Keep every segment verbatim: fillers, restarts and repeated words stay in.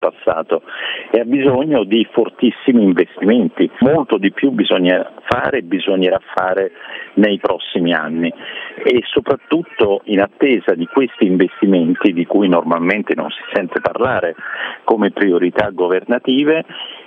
passato e ha bisogno di fortissimi investimenti. Molto di più bisogna fare, bisognerà fare nei prossimi anni e soprattutto in attesa di questi investimenti di cui normalmente non si sente parlare come priorità governative,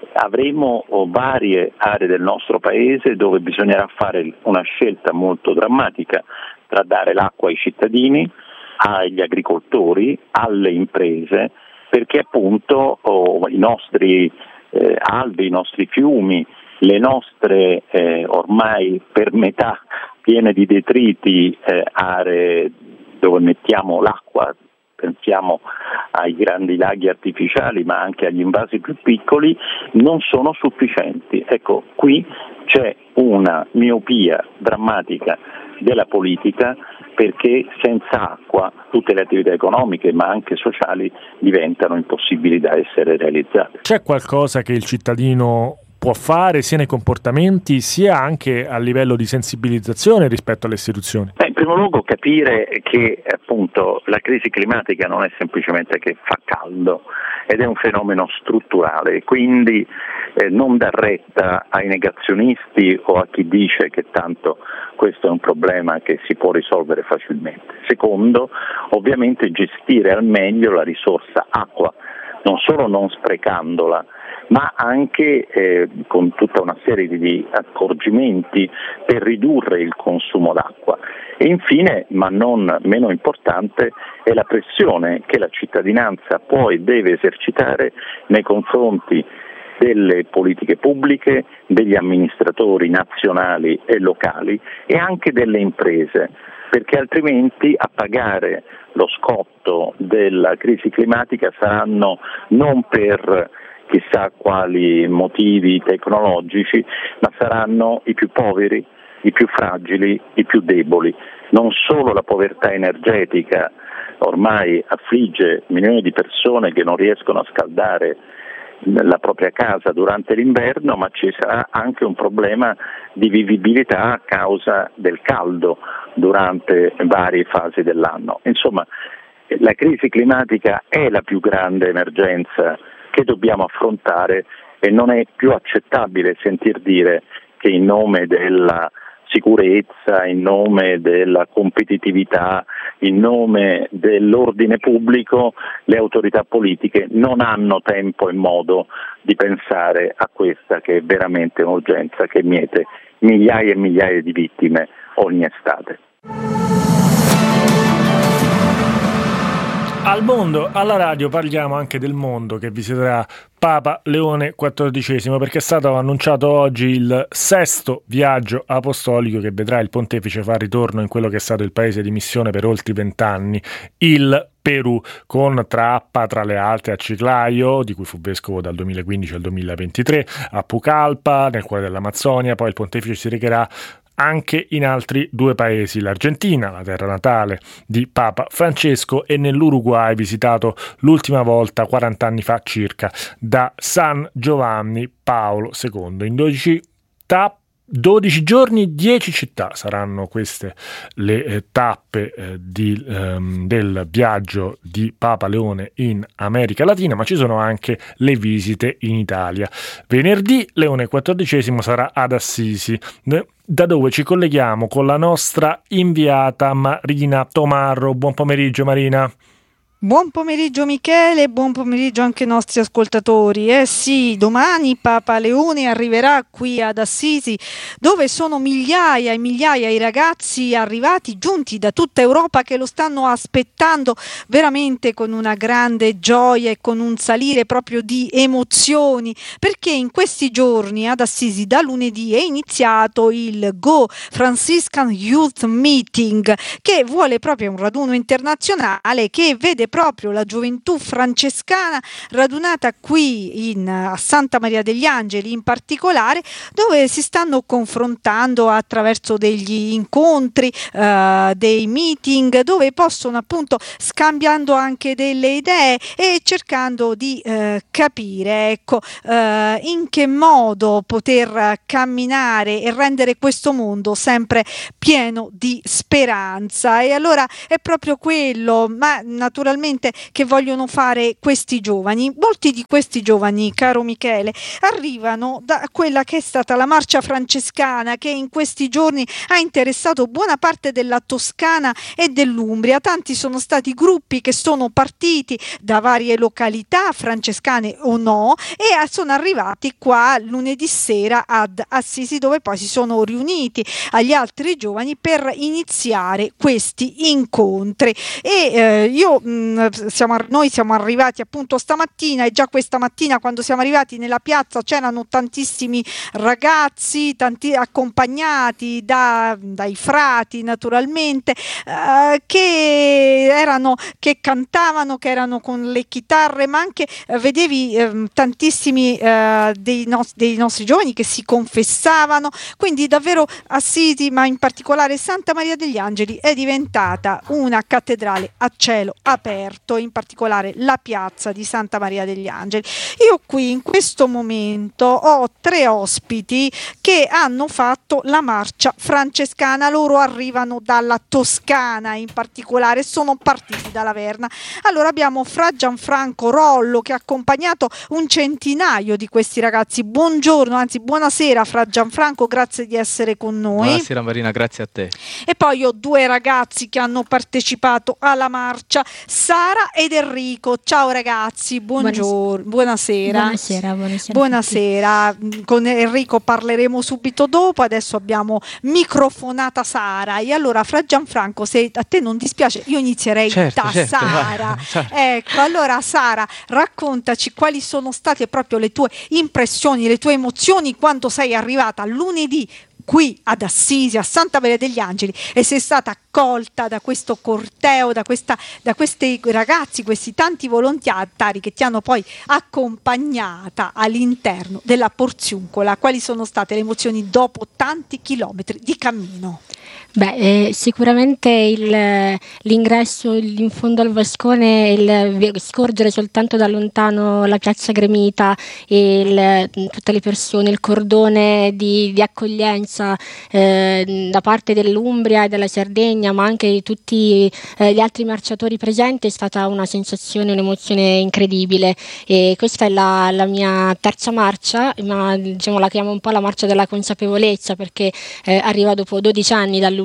avremo varie aree del nostro paese dove bisognerà fare una scelta molto drammatica tra dare l'acqua ai cittadini, agli agricoltori, alle imprese, perché appunto oh, i nostri eh, alvei, i nostri fiumi, le nostre eh, ormai per metà piene di detriti eh, aree dove mettiamo l'acqua, pensiamo ai grandi laghi artificiali ma anche agli invasi più piccoli, non sono sufficienti. Ecco, qui c'è una miopia drammatica della politica, perché senza acqua tutte le attività economiche ma anche sociali diventano impossibili da essere realizzate. C'è qualcosa che il cittadino può fare sia nei comportamenti sia anche a livello di sensibilizzazione rispetto alle istituzioni? Beh, in primo luogo capire che appunto la crisi climatica non è semplicemente che fa caldo ed è un fenomeno strutturale, quindi eh, non dar retta ai negazionisti o a chi dice che tanto questo è un problema che si può risolvere facilmente. Secondo, ovviamente gestire al meglio la risorsa acqua, non solo non sprecandola, ma anche eh, con tutta una serie di accorgimenti per ridurre il consumo d'acqua. E infine, ma non meno importante, è la pressione che la cittadinanza può e deve esercitare nei confronti delle politiche pubbliche, degli amministratori nazionali e locali e anche delle imprese, perché altrimenti a pagare lo scotto della crisi climatica saranno non per chissà quali motivi tecnologici, ma saranno i più poveri, i più fragili, i più deboli. Non solo la povertà energetica ormai affligge milioni di persone che non riescono a scaldare la propria casa durante l'inverno, ma ci sarà anche un problema di vivibilità a causa del caldo durante varie fasi dell'anno. Insomma, la crisi climatica è la più grande emergenza che dobbiamo affrontare e non è più accettabile sentir dire che in nome della sicurezza, in nome della competitività, in nome dell'ordine pubblico, le autorità politiche non hanno tempo e modo di pensare a questa che è veramente un'urgenza che miete migliaia e migliaia di vittime ogni estate. Al mondo, alla radio, parliamo anche del mondo che visiterà Papa Leone quattordicesimo, perché è stato annunciato oggi il sesto viaggio apostolico che vedrà il pontefice fare ritorno in quello che è stato il paese di missione per oltre vent'anni, il Perù, con tappa tra le altre a Chiclayo, di cui fu vescovo dal duemilaquindici al duemilaventitré, a Pucallpa, nel cuore dell'Amazzonia. Poi il pontefice si recherà anche in altri due paesi, l'Argentina, la terra natale di Papa Francesco, e nell'Uruguay, visitato l'ultima volta quaranta anni fa circa da San Giovanni Paolo secondo. In dodici tappe dodici giorni, dieci città saranno queste le eh, tappe eh, di, ehm, del viaggio di Papa Leone in America Latina, ma ci sono anche le visite in Italia. Venerdì Leone quattordicesimo sarà ad Assisi, da dove ci colleghiamo con la nostra inviata Marina Tomarro. Buon pomeriggio Marina. Buon pomeriggio Michele e buon pomeriggio anche ai nostri ascoltatori. Eh sì, domani Papa Leone arriverà qui ad Assisi, dove sono migliaia e migliaia i ragazzi arrivati, giunti da tutta Europa, che lo stanno aspettando veramente con una grande gioia e con un salire proprio di emozioni, perché in questi giorni ad Assisi da lunedì è iniziato il Go Franciscan Youth Meeting, che vuole proprio un raduno internazionale che vede proprio la gioventù francescana radunata qui in, a Santa Maria degli Angeli in particolare, dove si stanno confrontando attraverso degli incontri, eh, dei meeting, dove possono appunto scambiando anche delle idee e cercando di eh, capire ecco eh, in che modo poter camminare e rendere questo mondo sempre pieno di speranza. E allora è proprio quello, ma naturalmente naturalmente che vogliono fare questi giovani. Molti di questi giovani, caro Michele, arrivano da quella che è stata la marcia francescana, che in questi giorni ha interessato buona parte della Toscana e dell'Umbria. Tanti sono stati gruppi che sono partiti da varie località, francescane o no, e sono arrivati qua lunedì sera ad Assisi, dove poi si sono riuniti agli altri giovani per iniziare questi incontri. E eh, io mh, siamo, noi siamo arrivati appunto stamattina, e già questa mattina quando siamo arrivati nella piazza c'erano tantissimi ragazzi, tanti accompagnati da, dai frati naturalmente, eh, che erano che cantavano, che erano con le chitarre, ma anche eh, vedevi eh, tantissimi eh, dei, no- dei nostri giovani che si confessavano. Quindi davvero Assisi, ma in particolare Santa Maria degli Angeli, è diventata una cattedrale a cielo aperto, in particolare la piazza di Santa Maria degli Angeli. Io qui in questo momento ho tre ospiti che hanno fatto la marcia francescana. Loro arrivano dalla Toscana, in particolare sono partiti dalla Verna. Allora abbiamo Fra Gianfranco Rollo che ha accompagnato un centinaio di questi ragazzi. Buongiorno, anzi buonasera Fra Gianfranco, grazie di essere con noi. Buonasera Marina, grazie a te. E poi ho due ragazzi che hanno partecipato alla marcia, Sara ed Enrico. Ciao ragazzi, buongiorno, buonasera. Buonasera, buonasera. Buonasera. Con Enrico parleremo subito dopo, adesso abbiamo microfonata Sara. E allora Fra Gianfranco, se a te non dispiace, io inizierei certo, da certo. Sara. Ecco, allora Sara, raccontaci quali sono state proprio le tue impressioni, le tue emozioni quando sei arrivata lunedì qui ad Assisi, a Santa Maria degli Angeli, e sei stata accolta da questo corteo, da, questa, da questi ragazzi, questi tanti volontari che ti hanno poi accompagnata all'interno della Porziuncola. Quali sono state le emozioni dopo tanti chilometri di cammino? Beh, eh, sicuramente il, l'ingresso in fondo al Vascone, il scorgere soltanto da lontano la piazza gremita e il, tutte le persone, il cordone di, di accoglienza eh, da parte dell'Umbria e della Sardegna, ma anche di tutti eh, gli altri marciatori presenti, è stata una sensazione, un'emozione incredibile. E questa è la, la mia terza marcia, ma diciamo la chiamo un po' la marcia della consapevolezza, perché eh, arriva dopo dodici anni dall'ultima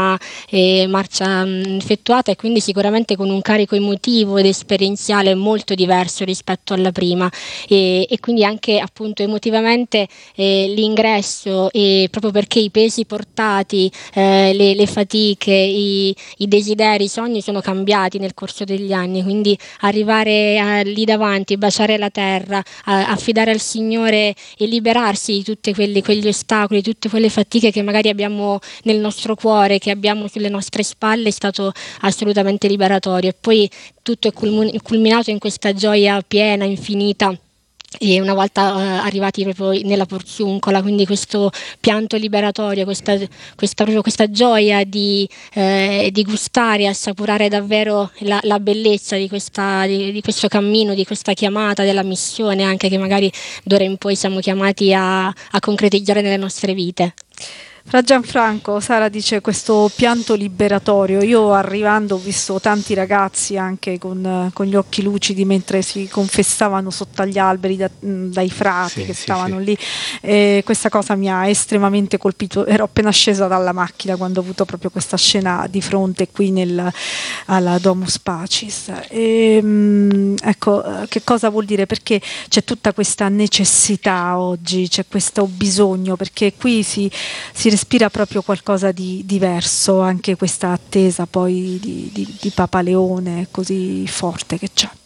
eh, marcia mh, effettuata, e quindi sicuramente con un carico emotivo ed esperienziale molto diverso rispetto alla prima, e, e quindi anche appunto emotivamente eh, l'ingresso, e proprio perché i pesi portati, eh, le, le fatiche, i, i desideri, i sogni sono cambiati nel corso degli anni, quindi arrivare a, lì davanti, baciare la terra, a, affidare al Signore e liberarsi di tutti quelli, quegli ostacoli, tutte quelle fatiche che magari abbiamo nel nostro cuore, che abbiamo sulle nostre spalle, è stato assolutamente liberatorio. E poi tutto è culminato in questa gioia piena, infinita, e una volta uh, arrivati proprio nella Porziuncola, quindi questo pianto liberatorio, questa, questa, proprio questa gioia di, eh, di gustare e assaporare davvero la, la bellezza di, questa, di, di questo cammino, di questa chiamata della missione, anche che magari d'ora in poi siamo chiamati a, a concretizzare nelle nostre vite. Fra Gianfranco, Sara dice questo pianto liberatorio. Io arrivando ho visto tanti ragazzi anche con, con gli occhi lucidi mentre si confessavano sotto agli alberi da, dai frati sì, che sì, stavano sì. lì. E questa cosa mi ha estremamente colpito. Ero appena scesa dalla macchina quando ho avuto proprio questa scena di fronte qui nel, alla Domus Pacis. E, mh, ecco, che cosa vuol dire? Perché c'è tutta questa necessità oggi, c'è questo bisogno, perché qui si, si respira proprio qualcosa di diverso, anche questa attesa poi di, di, di Papa Leone così forte che c'è.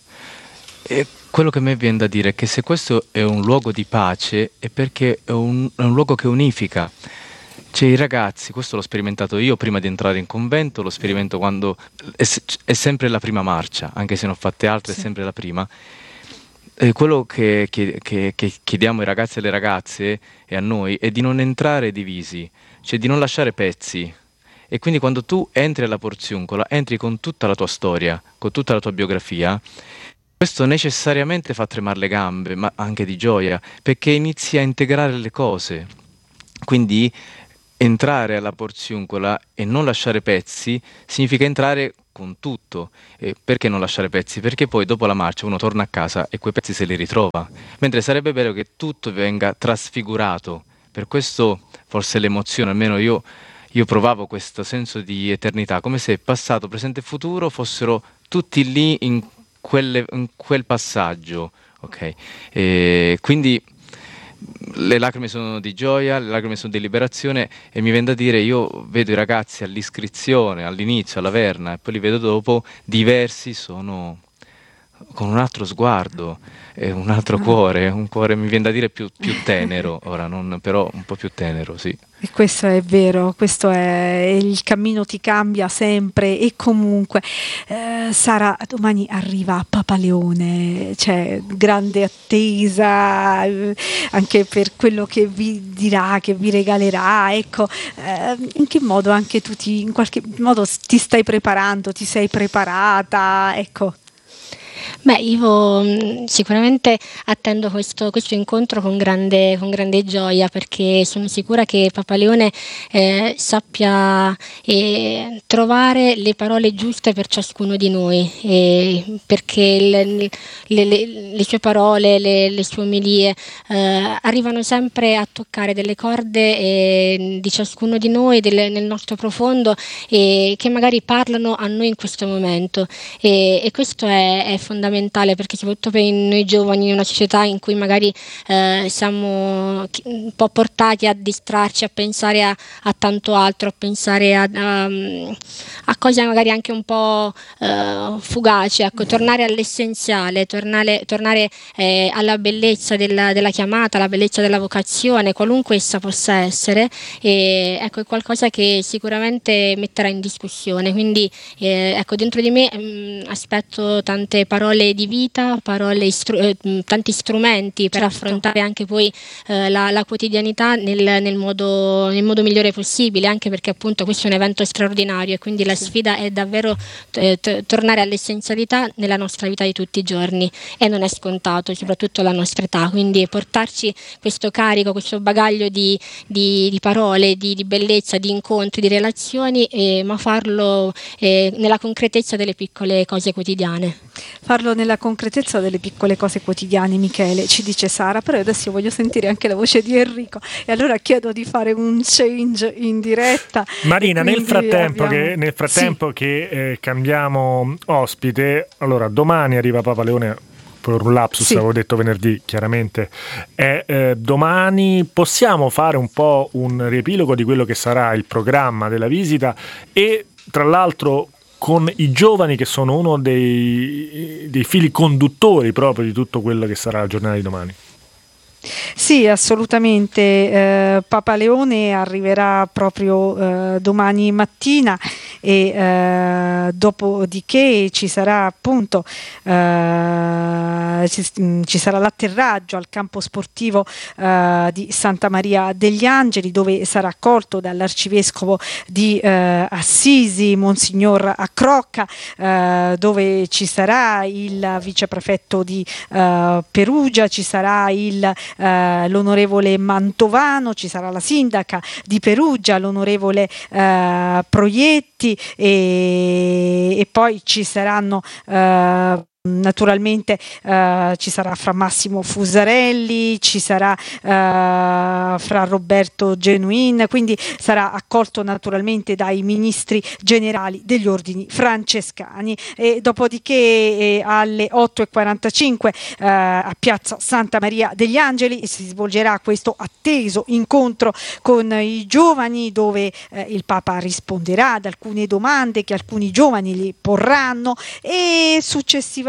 E quello che a me viene da dire è che se questo è un luogo di pace è perché è un, è un luogo che unifica. Cioè i ragazzi, questo l'ho sperimentato io prima di entrare in convento, lo sperimento quando è, è sempre la prima marcia, anche se ne ho fatte altre, sì. È sempre la prima. Eh, quello che, che, che, che chiediamo ai ragazzi e alle ragazze e a noi è di non entrare divisi, cioè di non lasciare pezzi. E quindi quando tu entri alla Porziuncola, entri con tutta la tua storia, con tutta la tua biografia. Questo necessariamente fa tremare le gambe, ma anche di gioia, perché inizi a integrare le cose. Quindi entrare alla Porziuncola e non lasciare pezzi significa entrare con tutto. E perché non lasciare pezzi? Perché poi dopo la marcia uno torna a casa e quei pezzi se li ritrova, mentre sarebbe bello che tutto venga trasfigurato. Per questo forse l'emozione, almeno io, io provavo questo senso di eternità, come se passato, presente e futuro fossero tutti lì in, quelle, in quel passaggio. Ok, e quindi le lacrime sono di gioia, le lacrime sono di liberazione, e mi viene da dire, io vedo i ragazzi all'iscrizione, all'inizio, alla verna, e poi li vedo dopo, diversi, sono con un altro sguardo, e un altro cuore, un cuore, mi viene da dire, più, più tenero, ora non, però un po' più tenero, sì. E questo è vero, questo è il cammino, ti cambia sempre e comunque. eh, Sara, domani arriva Papa Leone, c'è grande attesa eh, anche per quello che vi dirà, che vi regalerà, ecco, eh, in che modo anche tu ti, in qualche modo ti stai preparando, ti sei preparata, ecco. Beh, io mh, sicuramente attendo questo, questo incontro con grande, con grande gioia, perché sono sicura che Papa Leone eh, sappia eh, trovare le parole giuste per ciascuno di noi, eh, perché le, le, le, le sue parole, le, le sue omelie eh, arrivano sempre a toccare delle corde eh, di ciascuno di noi, del, nel nostro profondo, eh, che magari parlano a noi in questo momento, e, e questo è, è fondamentale, perché soprattutto per noi giovani, in una società in cui magari eh, siamo un po' portati a distrarci, a pensare a, a tanto altro, a pensare a, a, a cose magari anche un po' eh, fugaci, ecco, tornare all'essenziale, tornare, tornare eh, alla bellezza della, della chiamata, alla bellezza della vocazione, qualunque essa possa essere, e ecco, è qualcosa che sicuramente metterà in discussione, quindi eh, ecco, dentro di me mh, aspetto tante parole di vita, parole, istru- eh, tanti strumenti per certo. affrontare anche poi eh, la, la quotidianità nel, nel, modo, nel modo migliore possibile, anche perché appunto questo è un evento straordinario, e quindi la sì. sfida è davvero eh, t- tornare all'essenzialità nella nostra vita di tutti i giorni, e non è scontato, soprattutto alla nostra età, quindi portarci questo carico, questo bagaglio di, di, di parole, di, di bellezza, di incontri, di relazioni, eh, ma farlo eh, nella concretezza delle piccole cose quotidiane. Farlo nella concretezza delle piccole cose quotidiane, Michele, ci dice Sara, però adesso io voglio sentire anche la voce di Enrico, e allora chiedo di fare un change in diretta. Marina, nel frattempo, abbiamo... che, nel frattempo sì. che eh, cambiamo ospite, allora domani arriva Papa Leone, per un lapsus sì. avevo detto venerdì, chiaramente è eh, domani. Possiamo fare un po' un riepilogo di quello che sarà il programma della visita, e tra l'altro con i giovani, che sono uno dei, dei fili conduttori proprio di tutto quello che sarà la giornata di domani. Sì, assolutamente. Eh, Papa Leone arriverà proprio eh, domani mattina, e eh, dopodiché ci sarà appunto eh, ci, ci sarà l'atterraggio al campo sportivo eh, di Santa Maria degli Angeli, dove sarà accolto dall'arcivescovo di eh, Assisi, Monsignor Accrocca, eh, dove ci sarà il viceprefetto di eh, Perugia, ci sarà il Uh, l'onorevole Mantovano, ci sarà la sindaca di Perugia, l'onorevole uh, Proietti, e, e poi ci saranno uh, naturalmente uh, ci sarà Fra Massimo Fusarelli, ci sarà uh, Fra Roberto Genuin, quindi sarà accolto naturalmente dai ministri generali degli ordini francescani, e dopodiché eh, alle otto e quarantacinque uh, a piazza Santa Maria degli Angeli si svolgerà questo atteso incontro con i giovani, dove eh, il Papa risponderà ad alcune domande che alcuni giovani gli porranno, e successivamente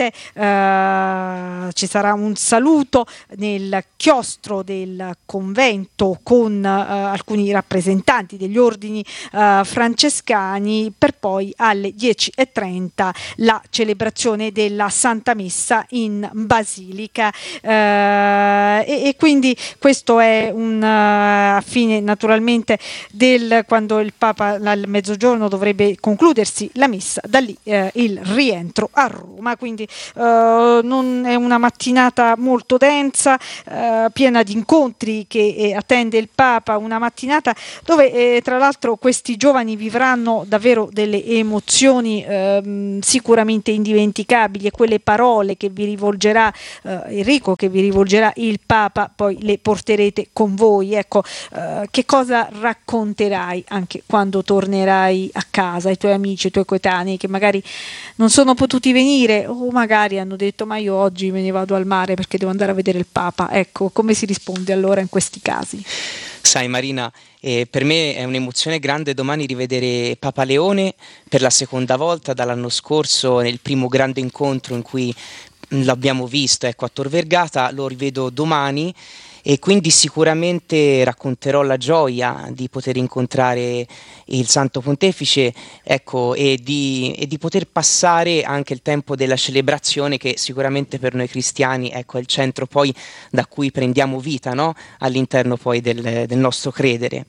Uh, ci sarà un saluto nel chiostro del convento con uh, alcuni rappresentanti degli ordini uh, francescani, per poi alle dieci e trenta la celebrazione della Santa Messa in Basilica, uh, e, e quindi questo è un uh, a fine naturalmente del quando il Papa al mezzogiorno dovrebbe concludersi la messa, da lì uh, il rientro a Roma. Roma, quindi eh, non è una mattinata molto densa, eh, piena di incontri che eh, attende il Papa, una mattinata dove eh, tra l'altro questi giovani vivranno davvero delle emozioni eh, sicuramente indimenticabili, e quelle parole che vi rivolgerà eh, Enrico, che vi rivolgerà il Papa, poi le porterete con voi. Ecco, eh, che cosa racconterai anche quando tornerai a casa, ai tuoi amici, ai tuoi coetanei che magari non sono potuti venire, o magari hanno detto ma io oggi me ne vado al mare perché devo andare a vedere il Papa. Ecco, come si risponde allora in questi casi? Sai Marina, eh, per me è un'emozione grande domani rivedere Papa Leone per la seconda volta dall'anno scorso, nel primo grande incontro in cui l'abbiamo visto, ecco, a Tor Vergata. Lo rivedo domani e quindi sicuramente racconterò la gioia di poter incontrare il Santo Pontefice, ecco, e di, e di poter passare anche il tempo della celebrazione, che sicuramente per noi cristiani, ecco, è il centro poi da cui prendiamo vita, no? All'interno poi del, del nostro credere.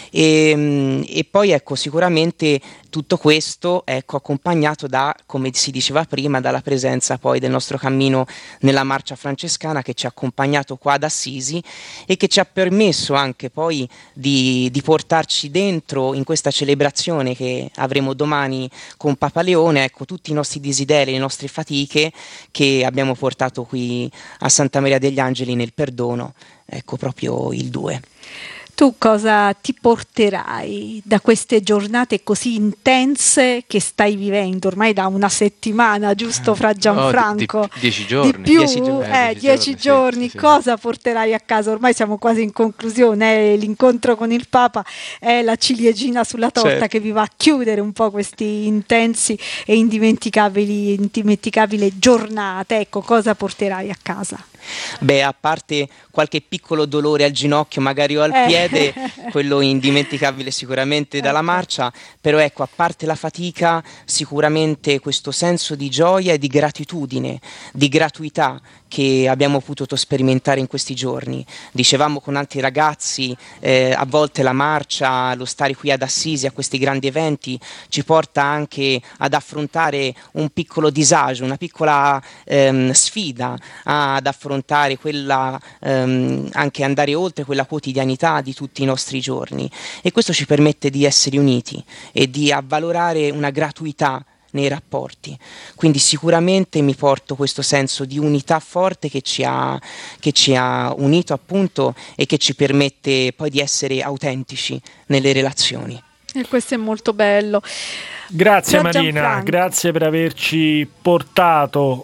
E, e poi ecco, sicuramente tutto questo, ecco, accompagnato da, come si diceva prima, dalla presenza poi del nostro cammino nella marcia francescana che ci ha accompagnato qua ad Assisi e che ci ha permesso anche poi di, di portarci dentro in questa celebrazione che avremo domani con Papa Leone, ecco, tutti i nostri desideri, le nostre fatiche che abbiamo portato qui a Santa Maria degli Angeli nel perdono, ecco, proprio il due. Tu cosa ti porterai da queste giornate così intense che stai vivendo ormai da una settimana, giusto, fra Gianfranco? Oh, di, di, dieci giorni. Di più? Dieci giorni. Eh, Eh, dieci dieci giorni, giorni. sì, sì. Cosa porterai a casa? Ormai siamo quasi in conclusione, eh, l'incontro con il Papa è la ciliegina sulla torta, Certo. che vi va a chiudere un po' questi intensi e indimenticabili, indimenticabili giornate. Ecco, cosa porterai a casa? Beh, a parte qualche piccolo dolore al ginocchio, magari o al Eh. piede, quello indimenticabile sicuramente dalla Ecco. marcia, però ecco, a parte la fatica, sicuramente questo senso di gioia e di gratitudine, di gratuità che abbiamo potuto sperimentare in questi giorni. Dicevamo con altri ragazzi, eh, a volte la marcia, lo stare qui ad Assisi a questi grandi eventi ci porta anche ad affrontare un piccolo disagio, una piccola ehm, sfida, ad affrontare quella, ehm, anche andare oltre quella quotidianità di tutti i nostri giorni, e questo ci permette di essere uniti e di avvalorare una gratuità nei rapporti. Quindi sicuramente mi porto questo senso di unità forte che ci ha, che ci ha unito, appunto, e che ci permette poi di essere autentici nelle relazioni. E questo è molto bello. Grazie Fra Marina, Gianfranco. grazie per averci portato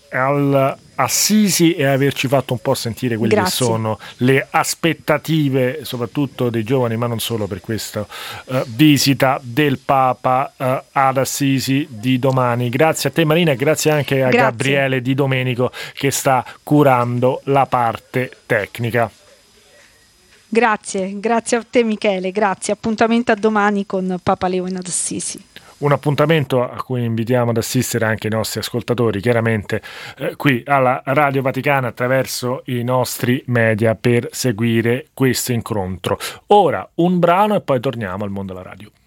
al Assisi e averci fatto un po' sentire quelle Grazie. che sono le aspettative soprattutto dei giovani, ma non solo, per questa uh, visita del Papa uh, ad Assisi di domani. Grazie a te Marina e grazie anche a Grazie. Gabriele Di Domenico che sta curando la parte tecnica. Grazie, grazie a te Michele, grazie. Appuntamento a domani con Papa Leone ad Assisi. Un appuntamento a cui invitiamo ad assistere anche i nostri ascoltatori, chiaramente eh, qui alla Radio Vaticana attraverso i nostri media, per seguire questo incontro. Ora un brano e poi torniamo al mondo della radio.